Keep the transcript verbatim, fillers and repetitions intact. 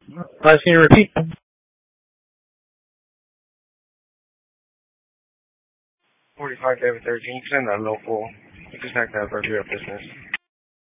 Uh, can you repeat? forty-five David thirteen, you can send that local. You just have to have regular business.